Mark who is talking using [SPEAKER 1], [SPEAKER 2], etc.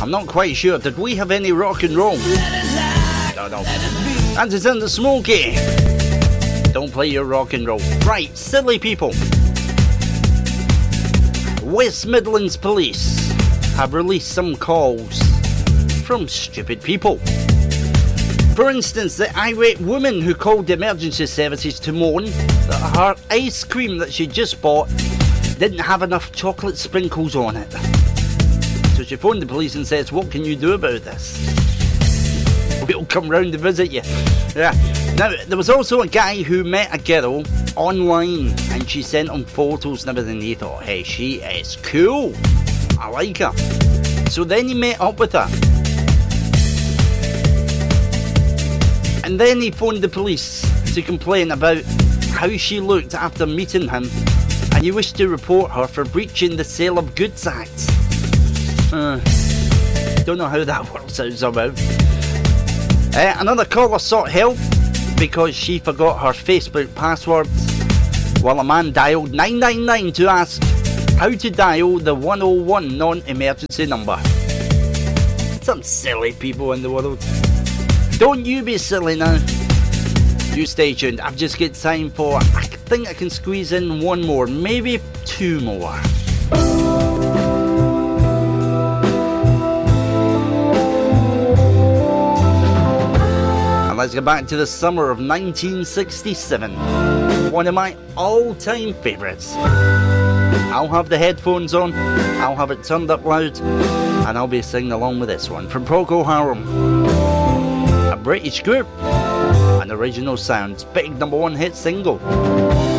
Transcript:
[SPEAKER 1] I'm not quite sure. Did we have any rock and roll? No. And it's in the Smoky. Don't play your rock and roll. Right, silly people. West Midlands Police have released some calls from stupid people. For instance, the irate woman who called the emergency services to moan that her ice cream that she just bought didn't have enough chocolate sprinkles on it. So she phoned the police and says, what can you do about this? We'll come round to visit you. Yeah. Now, there was also a guy who met a girl online and she sent him photos and everything. He thought, hey, she is cool. I like her. So then he met up with her. And then he phoned the police to complain about how she looked after meeting him, and he wished to report her for breaching the Sale of Goods Act. Don't know how that works out somehow. Another caller sought help because she forgot her Facebook password, while a man dialed 999 to ask how to dial the 101 non-emergency number. Some silly people in the world. Don't you be silly now. You stay tuned. I've just got time for, I think I can squeeze in one more, maybe two more. And let's go back to the summer of 1967. One of my all-time favourites. I'll have the headphones on, I'll have it turned up loud, and I'll be singing along with this one from Procol Harum. A British group, an original sound, big #1 hit single.